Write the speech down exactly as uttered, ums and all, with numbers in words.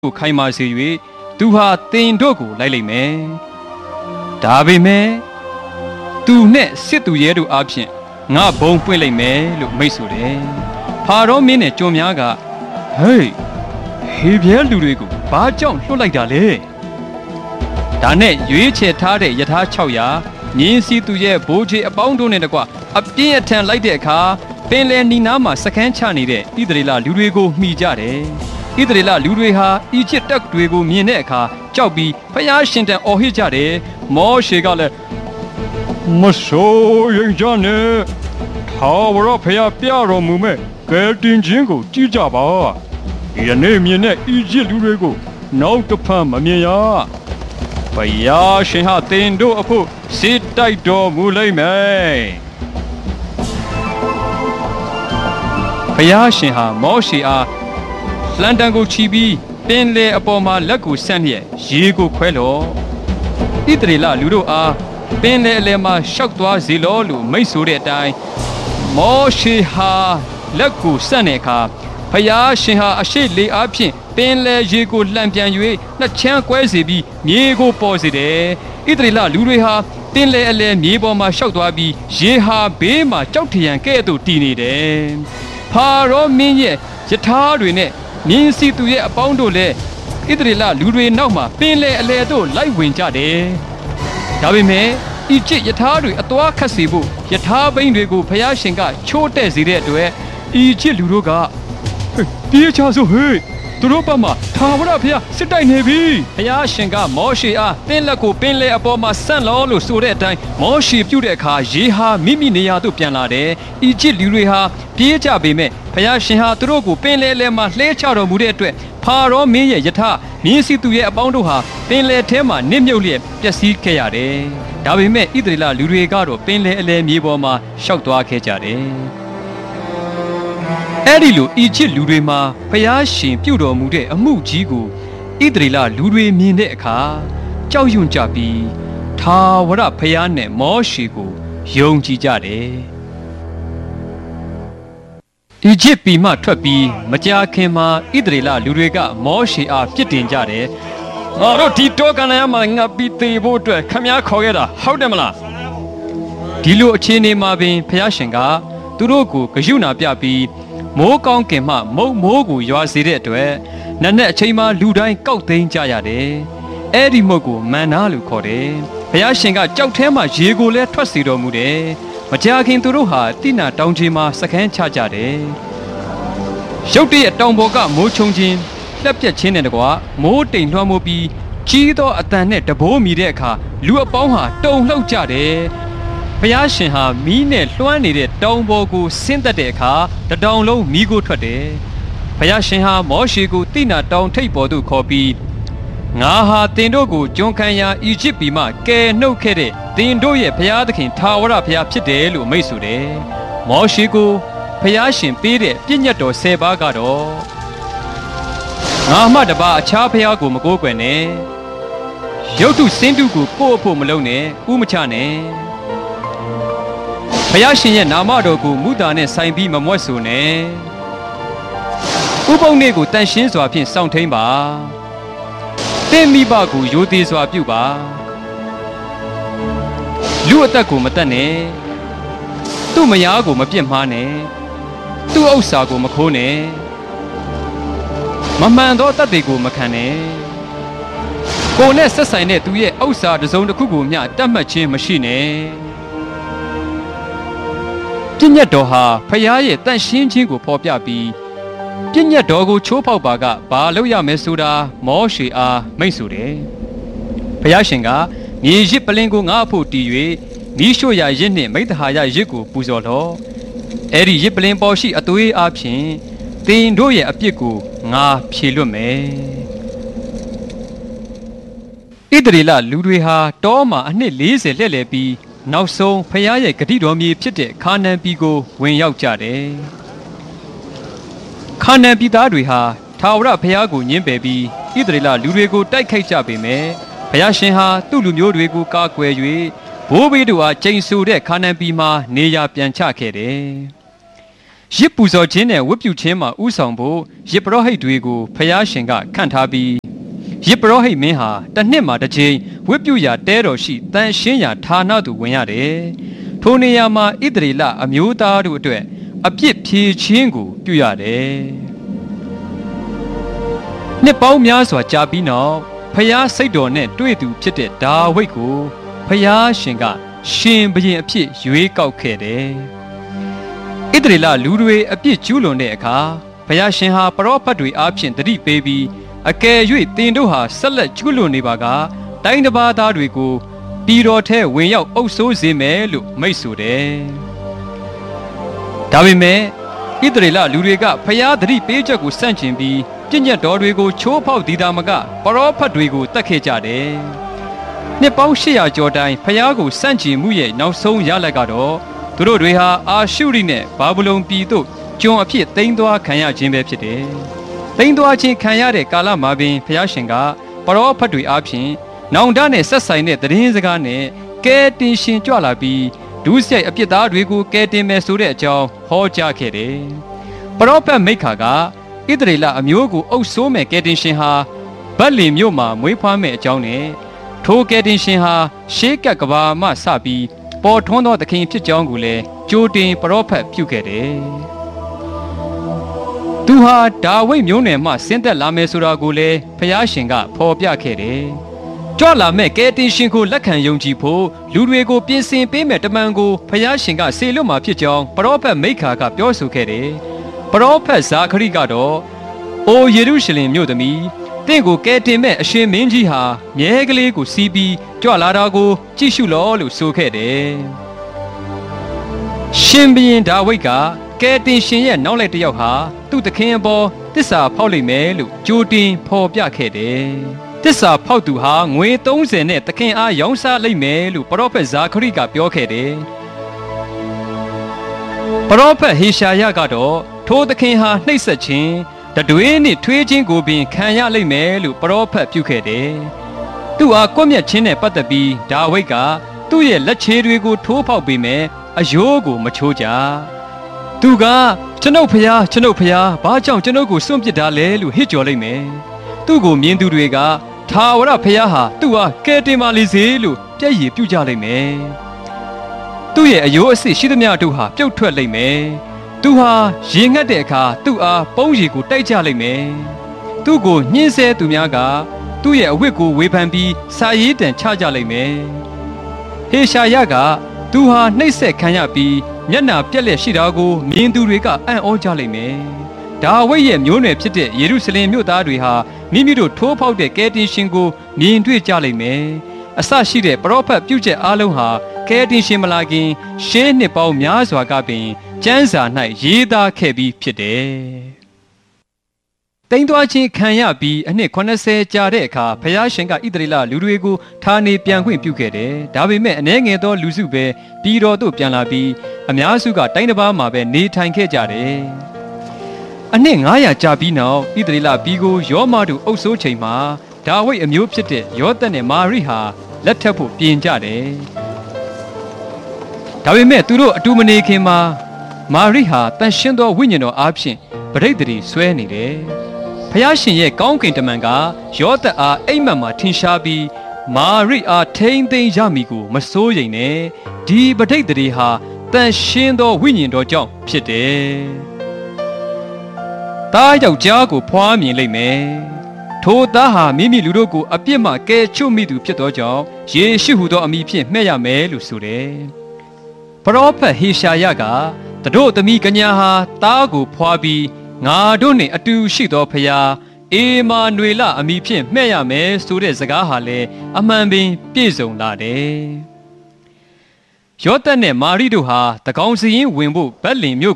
ကိုခိုင်မာစေ၍သူဟာတင်တို့ကိုလိုက်လိုက်မယ်ဒါပေမဲ့သူနဲ့စစ်သူရဲတို့အပြင်ငါဘုံပွင့်လိုက်မယ်လို့မိတ်ဆိုတယ်ဖာရောမင်းနဲ့ကျွန်များကဟေးဟေပြဲလူတွေကိုဘာကြောင့်လွှတ်လိုက်တာလဲဒါနဲ့ရွေးချယ်ထားတဲ့ယထာ၆ရာမြင်းစီသူရဲ့ဘိုးချေအပေါင်းတို့နဲ့တကွအပြင်းအထန်လိုက်တဲ့အခါပင်လယ်နီနားမှာစခန်းချနေတဲ့ဣသရေလလူတွေကိုမှီကြတယ်ဣသရေလလူတွေဟာအီဂျစ်တပ်တွေကိုမြင်တဲ့အခါကြောက်ပြီးဖျားရှင်တန်အော်ဟစ်ကြတယ်မောရှေကလည်းမဆိုးရင်ကြနဲ့ထာဝရဘုရားပြတော်မူမဲ့ကယ်တင်ခြင်းကိုကြည့်ကြပါဒီနေ့မြင်တဲ့အီဂျစ်လူတွေကိုနောက်တစ်ဖန်မမြင်ရဘုရားရှင်ဟာတင်တို့အဖို့စစ်တိုက်တော်မူလိမ့်မယ်ဘုရားရှင်ဟာမောရှေအားလန်တန်ကိုချီပြီးပင်လေအပေါ်မှာလက်ကိုဆန့်လျက်ရေကိုခွဲလော့ဣသရေလလူတို့အားပင်လေအလယ်မှာရှောက်သွားစေလော့လို့မိန့်ဆိုတဲ့အတိုင်းမောရှေဟာလက်ကိုဆန့်တဲ့အခါဘုရားရှင်ဟာအရှိလေအားဖြင့်ပင်လေရေကိုလှန်ပြန်၍နှစ်ချမ်းကွဲစေပြီးမြေကိုပေါ်စေတယ်ဣသရေလလူတွေဟာပင်လေအလယ်မြေပေါ်မှာရှောက်သွားပြီးရေဟာဘေးမှာကြောက်ထရန်ကဲ့သို့တည်နေတယ်ဖာရောမင်းရဲ့ယထာတွေနဲ့မြင်းစီသူရဲ့အပေါင်းတို့လည်းဣသရေလလူတွေနောက်မှာပင်လေအလယ်သို့လိုက်ဝင်ကြတယ်ဒါပေမဲ့အီဂျစ်ယထာတွေအသွားခတ်စေဖို့ယထာဘိန်းတွေကိုဘုရားရှင်ကချိုးတဲ့စေတဲ့အတွက်အီဂျစ်လူတို့ကပြေးချစို့ဟေးသူတို့ဘက်မှာထာဝရဘုရားစစ်တိုက်နေပြီဘုရားရှင်ကမောရှေအားတင်းလက်ကိုပင်လေအပေါ်မှာဆန့်လောလို့ဆိုတဲ့အတိုင်းမောရှေပြုတဲ့အခါရေဟာမိမိနေရာသို့ပြန်လာတယ်အီဂျစ်လူတွေဟာပြေးကြပေမဲ့ဘုရားရှင်ဟာသူတို့ကိုပင်လေလဲမှာလှဲချတော်မူတဲ့အတွက်ဖာရောမင်းရဲ့ယထာမြင်းစီသူရဲ့အပေါင်းတို့ဟာပင်လေထဲမှာနစ်မြုပ်လျက်ပျက်စီးခဲ့ရတယ်ဒါပေမဲ့ဣသရေလလူတွေကတော့ပင်လေအလဲမြေပေါ်မှာရှောက်သွားခဲ့ကြတယ်အဲ့ဒီလိုအီဂျစ်လူတွေမှာဘုရားရှင်ပြုတော်မူတဲ့အမှုကြီးကိုဣသရေလလူတွေမြင်တဲ့အခါကြောက်ရွံ့ကြပြီးထာဝရဘုရားနဲ့မောရှေကိုယုံကြည်ကြတယ်အီဂျစ်ပြည်မှထွက်ပြီးမကြာခင်မှာဣသရေလလူတွေကမောရှေအားပြစ်တင်ကြတယ်ငါတို့ဒီတောကန်ရမှာငါပြီးသေးဖို့အတွက်ခမည်းခေါ်ခဲ့တာဟုတ်တယ်မလားဒီလိုအခြေအနေမှာပင်ဘုရားရှင်ကသူတို့ကိုဂရုဏာပြပြီးမိုးကောင်းကင်မှမုတ်မိုးကိုရွာစေတဲ့အတွက်နက်နက်အချိန်မှလူတိုင်းကောက်သိမ်းကြရတယ်အဲ့ဒီမုတ်ကိုမန်နာလို့ခေါ်တယ်ဘုရားရှင်ကကြောက်ထဲမှာရေကိုလည်းထွက်စေတော်မူတယ်မကြာခင်သူတို့ဟာတိနာတောင်ကြီးမှာစခန်းချကြတယ်ရုတ်တရက်တောင်ပေါ်ကမိုးချုံခြင်းလက်ပြက်ခြင်းနဲ့တကွာမိုးတိမ်လွှမ်းမိုးပြီးကြီးသောအတန်နဲ့တဘိုးမြည်တဲ့အခါလူအပေါင်းဟာတုန်လှုပ်ကြတယ်ဘုရားရှင်ဟာမီးနဲ့လွှမ်းနေတဲ့တောင်ပေါ်ကိုဆင်းသက်တဲ့အခါတတောင်လုံးမီးကိုထွက်တယ်ဘုရားရှင်ဟာမောရှေကိုတိနာတောင်ထိပ်ပေါ်သို့ခေါ်ပြီးငါဟာတင်တို့ကိုကျွန်ခံရာအီဂျစ်ပြည်မှကယ်နှုတ်ခဲ့တဲ့တင်တို့ရဲ့ဘုရားသခင်ထာဝရဘုရားဖြစ်တယ်လို့မိန့်ဆိုတယ်မောရှေကိုဘုရားရှင်ပေးတဲ့ပြည့်ညတ်တော်ဆယ်ပါးကတော့ငါမှတပါအခြားဘုရားကိုမကိုးကွယ်နဲ့ရုပ်တုစင်းတုကိုကိုယ့်အဖို့မလုပ်နဲ့ဥမချနဲ့ဘုရားရှင်ရဲ့နာမတော်ကိုမူတာနဲ့ဆိုင်ပြီးမမွတ်ဆိုနဲ့ဥပုံနေ့ကိုတန်ရှင်းစွာဖြင့်စောင့်ထိန်ပါသင်မိဘကိုယိုသေးစွာပြုပါလူအသက်ကိုမတတ်နဲ့သူ့မယားကိုမပြစ်မှားနဲ့သူ့ဥစ္စာကိုမခိုးနဲ့မမှန်သောတတ်တွေကိုမခံနဲ့ကိုယ်နဲ့ဆက်ဆိုင်တဲ့သူရဲ့ဥစ္စာတစ်စုံတစ်ခုကိုမျှတတ်မှတ်ခြင်းမရှိနဲ့ပြည့်ညတ်တော်ဟာဖျားရဲ့တန်ရှင်းခြင်းကိုဖော်ပြပြီးပြည့်ညတ်တော်ကိုချိုးဖောက်ပါကဘာလုပ်ရမယ်ဆိုတာမောရှေအားမိန့်ဆိုတယ်ဖျားရှင်ကမြေရစ်ပလင်းကိုငါ့အဖို့တည်၍မိရှို့ရာရစ်နှင့်မိဿဟာယရစ်ကိုပူဇော်လော့အဲ့ဒီရစ်ပလင်းပေါ်ရှိအသွေးအားဖြင့်တင်တို့ရဲ့အပြစ်ကိုငါဖြေလွတ်မယ်ဣသရေလလူတွေဟာတောမှာအနှစ်၄၀လှည့်လည်ပြီးနောက်ဆုံးဖျားရဲ့ဂတိတော်မြေဖြစ်တဲ့ခါနန်ပြည်ကိုဝင်ရောက်ကြတယ်ခါနန်ပြည်သားတွေဟာထာဝရဘုရားကိုညှင်းပယ်ပြီးဣသရေလလူတွေကိုတိုက်ခိုက်ကြပေမယ့်ဘုရားရှင်ဟာသူ့လူမျိုးတွေကိုကာကွယ်၍ဘိုးဘေးတို့အားကျိန်ဆိုတဲ့ခါနန်ပြည်မှာနေရာပြန်ချခဲ့တယ်ရစ်ပူဇော်ခြင်းနဲ့ဝတ်ပြုခြင်းမှာဥဆောင်ဖို့ရစ်ပရောဟိတ်တွေကိုဖျားရှင်ကခန့်ထားပြီးရစ်ပရောဟိတ်မင်းဟာတစ်နှစ်မှာတစ်ကြိမ်ဝတ်ပြုရာတဲတော်ရှိတန်ရှင်းရာဌာနသို့ဝင်ရတယ်။ထိုနေရာမှာဣသရေလအမျိုးသားတို့အတွက်အပြစ်ဖြေခြင်းကိုပြုရတယ်။နှစ်ပေါင်းများစွာကြာပြီးနောက်ဖျားစိတ်တော်နဲ့တွေ့သူဖြစ်တဲ့ဒါဝိဒ်ကိုဖျားရှင်ကရှင်ဘုရင်အဖြစ်ရွေးကောက်ခဲ့တယ်။ဣသရေလလူတွေအပြစ်ကျူးလွန်တဲ့အခါဘုရားရှင်ဟာပရောဖက်တွေအားဖြင့်တတိပေးပြီးအကယ်၍သင်တို့ဟာဆက်လက်ကျူးလွန်နေပါကတိုင်းတစ်ပါးသားတွေကိုပြည်တော်ထဲဝင်ရောက်အုပ်စိုးစေမယ်လို့မိန့်ဆိုတယ်။ဒါပေမဲ့ဣသရေလလူတွေကဘုရားတတိပေးချက်ကိုစန့်ကျင်ပြီးပြည့်ညတ်တော်တွေကိုချိုးဖောက်သည်သာမကပရောဖက်တွေကိုတတ်ခဲ့ကြတယ်။နှစ်ပေါင်း၈ရာကျော်တိုင်ဘုရားကိုစန့်ကျင်မှုရဲ့နောက်ဆုံးရလဒ်ကတော့သူတို့တွေဟာအာရှုရိနဲ့ဘာဗုလုန်ပြည်သို့ကျွန်အဖြစ်တိမ်းသွားခံရခြင်းပဲဖြစ်တယ်။တိမ်းသွားခြင်းခံရတဲ့ကာလမှာပင်ဘုရားရှင်ကပရောဖက်တွေအားဖြင့်နောင်တနဲ့ဆက်ဆိုင်တဲ့သတင်းစကားနဲ့ကဲတင်ရှင်ကြွလာပြီးဒုစရိုက်အပြစ်သားတွေကိုကဲတင်မယ်ဆိုတဲ့အကြောင်းဟောကြားခဲ့တယ်။ပရောဖက်မိခါကဣသရေလအမျိုးကိုအုပ်ဆိုးမဲ့ကဲတင်ရှင်ဟာဗက်လင်မြို့မှာမွေးဖွားမဲ့အကြောင်းနဲ့ထိုကဲတင်ရှင်ဟာရှေးကပ်ကဘာမှစပြီးပေါ်ထွန်းသောသခင်ဖြစ်ကြောင်းကိုလည်းကြိုတင်ပရောဖက်ပြုခဲ့တယ်။သူဟာဒါဝိဒ်မျိုးနွယ်မှဆင်းသက်လာမယ်ဆိုတာကိုလည်းဖျားရှင်ကဖော်ပြခဲ့တယ်။ကြွလာမဲ့ကဲတင်ရှင်ကိုလက်ခံယုံကြည်ဖို့လူတွေကိုပြင်ဆင်ပေးမဲ့တမန်ကိုဖျားရှင်ကစေလွတ်မှာဖြစ်ကြောင်းပရောဖက်မိခါကပြောဆိုခဲ့တယ်။ပရောဖက်ဇာခရိကတော့အိုယေရုရှလင်မြို့သမီးတင့်ကိုကဲတင်မဲ့အရှင်မင်းကြီးဟာမြဲကလေးကိုစီးပြီးကြွလာတာကိုကြည့်ရှုလောလို့ဆိုခဲ့တယ်။ရှင်ဘုရင်ဒါဝိဒ်ကကဲတင်ရှင်ရဲ့နောက်လိုက်တစ်ယောက်ဟာသူ့သခင်အပေါ်တစ္ဆာဖောက်လိမ့်မယ်လို့ကြိုတင်ဖော်ပြခဲ့တယ်။တစ္ဆာဖောက်သူဟာငွေသုံးဆယ်နဲ့သခင်အားရောင်းစားလိမ့်မယ်လို့ပရောဖက်ဇာခရိကပြောခဲ့တယ်။ပရောဖက်ဟေရှာယကတော့ထိုသခင်ဟာနှိပ်စက်ခြင်းတတွေးနဲ့ထွေးခြင်းကိုပင်ခံရလိမ့်မယ်လို့ပရောဖက်ပြုခဲ့တယ်။သူ့အားကွပ်မျက်ခြင်းနဲ့ပတ်သက်ပြီးဒါဝိဒ်ကသူ့ရဲ့လက်ခြေတွေကိုထိုးဖောက်ပေးမယ်အယိုးကိုမချိုးကြ။သူကကျွန်ုပ်ဖျားကျွန်ုပ်ဖျားဘာကြောင့်ကျွန်ုပ်ကိုစွန့်ပစ်တာလဲလို့ဟစ်ကြော်လိုက်မယ်။သူ့ကိုမြင်သူတွေကထာဝရဖျားဟာသူ့အားကယ်တင်ပါလေစေလို့ပြည့်ရည်ပြုကြလိမ့်မယ်။သူ့ရဲ့အယိုးအစစ်ရှိသမျှတို့ဟာပြုတ်ထွက်လိမ့်မယ်။သူဟာရေငတ်တဲ့အခါသူ့အားပုံးရည်ကိုတိုက်ကြလိမ့်မယ်။သူ့ကိုညှင်းဆဲသူများကသူ့ရဲ့အဝတ်ကိုဝေဖန်ပြီးစာရေးတံချကြလိမ့်မယ်။ဟေရှာယကသူဟာနှိပ်စက်ခံရပြီးမျက်နှာပြက်လက်ရှိတာကိုမြင်သူတွေကအံ့ဩကြလိမ့်မယ်။ဒါဝိဒ်ရဲ့မျိုးနွယ်ဖြစ်တဲ့ယေရုရှလင်မြို့သားတွေဟာမိမိတို့ထိုးဖောက်တဲ့ကယ်တင်ရှင်ကိုမြင်တွေ့ကြလိမ့်မယ်။အစရှိတဲ့ပရောဖက်ပြုချက်အားလုံးဟာကယ်တင်ရှင်မလာခင်ရှေးနှစ်ပေါင်းများစွာကပင်ကျမ်းစာ၌ရေးသားခဲ့ပြီးဖြစ်တယ်။တိမ်သွားခြင်းခံရပြီးအနှစ်၇၀ကြာတဲ့အခါဘုရားရှင်ကဣသရေလလူတွေကိုဌာနေပြန်ခွင့်ပြုခဲ့တယ်။ဒါပေမဲ့အ ਨੇ ငယ်သောလူစုပဲပြည်တော်သို့ပြန်လာပြီးအများစုကတိုင်းတစ်ပါးမှာပဲနေထိုင်ခဲ့ကြတယ်။အနှစ်၅ရာကြာပြီးနောက်ဣသရေလပြည်ကိုယောမတို့အုပ်စိုးချိန်မှာဒါဝိဒ်အမျိုးဖြစ်တဲ့ယောသတ်နဲ့မာရိဟာလက်ထပ်ဖို့ပြင်ကြတယ်။ဒါပေမဲ့သူတို့အတူမနေခင်မှာမာရိဟာတန်ရှင်းသောဝိညာဉ်တော်အားဖြင့်ပဋိသန္ဓေဆွဲနေတယ်။ဖျားရှင်ရဲ့ကောင်းကင်တမန်ကယောသတ်အားအိမ်မက်မှာထင်ရှားပြီးမာရိအားထိမ့်သိမ်းရမည်ကိုမစိုးရိမ်နဲ့ဒီပဋိသန္ဓေဟာတန်ရှင်းသောဝိညာဉ်တော်ကြောင့်ဖြစ်တယ်။သားယောက်ျားကိုဖွားမြင်လိမ့်မယ်။ထိုသားဟာမိမိလူတို့ကိုအပြစ်မှကယ်ချွတ်မိသူဖြစ်သောကြောင့်ယေရှုဟူသောအမည်ဖြင့်မှဲ့ရမယ်လို့ဆိုတယ်။ပရောဖက်ဟေရှာယကသူတို့သမီးကညာဟာသားကိုဖွားပြီးငါတို့နှင့်အတူရှိသောဖျားအေမာနွေလအမည်ဖြင့်မှဲ့ရမယ်ဆိုတဲ့စကားဟာလည်းအမှန်ပင်ပြည့်စုံလာတယ်။ယောသတ်နဲ့မာရိတို့ဟာတကောင်စရင်ဝင်ဖို့ဗက်လင်မြို့